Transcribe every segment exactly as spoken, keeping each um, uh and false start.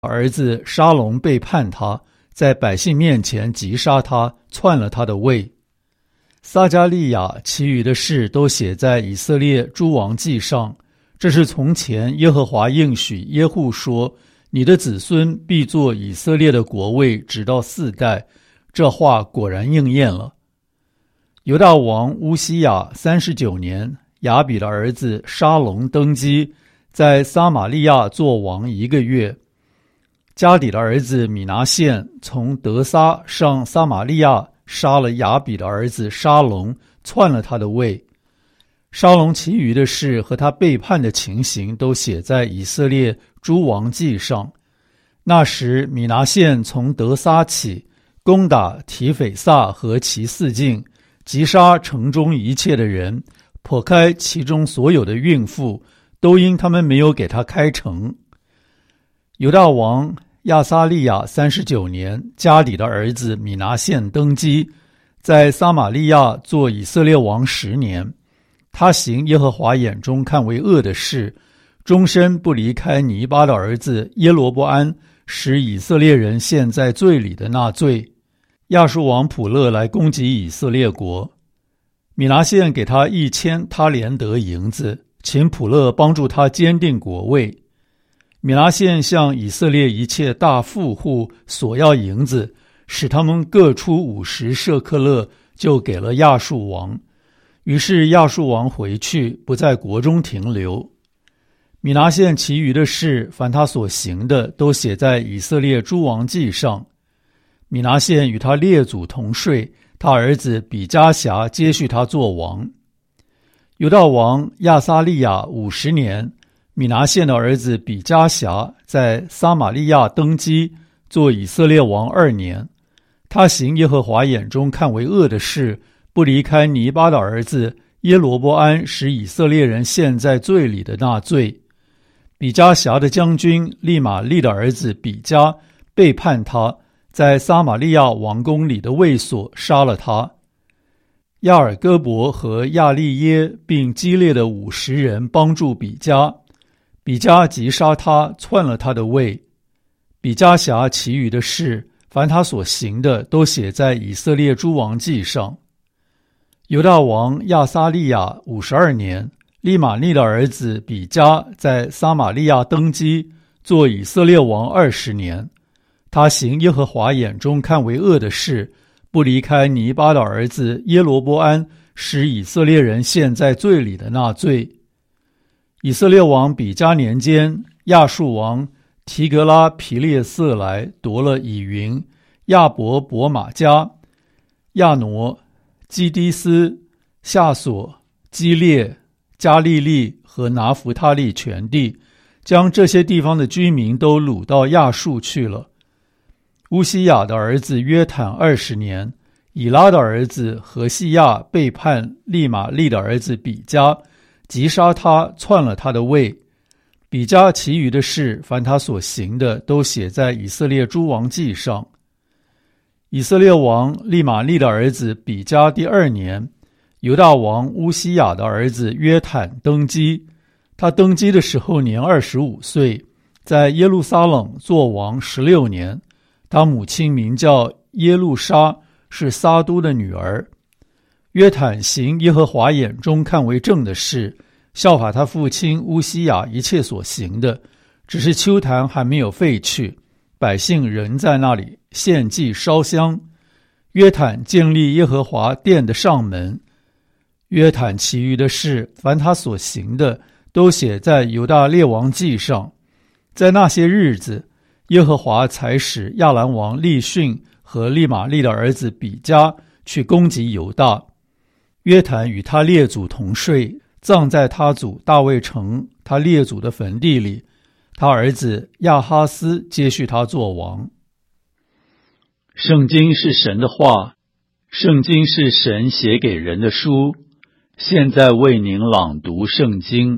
儿子沙龙背叛他，在百姓面前击杀他，篡了他的位。撒迦利亚其余的事都写在以色列诸王记上。这是从前耶和华应许耶户说，你的子孙必作以色列的国位，直到四代。这话果然应验了。犹大王乌西雅三十九年，亚比的儿子沙龙登基，在撒玛利亚作王一个月。加底的儿子米拿现从德撒上撒玛利亚，杀了亚比的儿子沙龙，篡了他的位。沙龙其余的事和他背叛的情形都写在以色列诸王记上。那时米拿现从德撒起，攻打提斐萨和其四境，击杀城中一切的人，剖开其中所有的孕妇，都因他们没有给他开城。犹大王亚撒利亚三十九年，加底的儿子米拿现登基，在撒玛利亚做以色列王十年。他行耶和华眼中看为恶的事，终身不离开尼巴的儿子耶罗波安使以色列人陷在罪里的那罪。亚述王普勒来攻击以色列国，米拿现给他一千他连得银子，请普勒帮助他坚定国位。米拿现向以色列一切大富户索要银子，使他们各出五十舍克勒，就给了亚述王。于是亚述王回去，不在国中停留。米拿现其余的事，凡他所行的，都写在以色列诸王记上。米拿现与他列祖同睡，他儿子比加辖接续他做王。犹大王亚撒利亚五十年，米拿现的儿子比加辖在撒玛利亚登基，做以色列王二年。他行耶和华眼中看为恶的事，不离开尼巴的儿子耶罗波安使以色列人陷在罪里的那罪。比加辖的将军利玛利的儿子比加背叛他，在撒玛利亚王宫里的卫所杀了他。亚尔戈伯和亚利耶并基列的五十人帮助比加，比加击杀他，篡了他的位。比加辖其余的事，凡他所行的，都写在以色列诸王记上。犹大王亚撒利亚五十二年，利玛利的儿子比加在撒玛利亚登基，做以色列王二十年。他行耶和华眼中看为恶的事，不离开尼巴的儿子耶罗波安使以色列人陷在罪里的那罪。以色列王比加年间，亚述王提格拉皮列色来夺了以云、亚伯伯马加、亚挪、基低斯、夏索、基列、加利利和拿弗他利全地，将这些地方的居民都掳到亚述去了。乌西雅的儿子约坦二十年，以拉的儿子何西亚背叛利玛利的儿子比加，击杀他，篡了他的位。比加其余的事，凡他所行的，都写在以色列诸王记上。以色列王利玛利的儿子比加第二年，犹大王乌西雅的儿子约坦登基。他登基的时候年二十五岁，在耶路撒冷做王十六年。他母亲名叫耶路沙，是撒都的女儿。约坦行耶和华眼中看为正的事，效法他父亲乌西雅一切所行的，只是丘坛还没有废去，百姓仍在那里献祭烧香。约坦建立耶和华殿的上门。约坦其余的事，凡他所行的，都写在犹大列王记上。在那些日子，耶和华才使亚兰王利逊和利玛利的儿子比加去攻击犹大。约坦与他列祖同睡，葬在他祖大卫城他列祖的坟地里。他儿子亚哈斯接续他做王。圣经是神的话，圣经是神写给人的书。现在为您朗读圣经。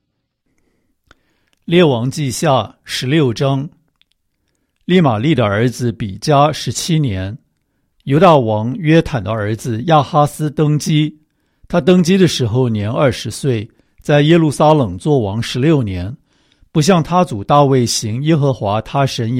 列王记下十六章。利玛利的儿子比加十七年，犹大王约坦的儿子亚哈斯登基。他登基的时候年二十岁，在耶路撒冷做王十六年。 不像他祖大卫行耶和华他神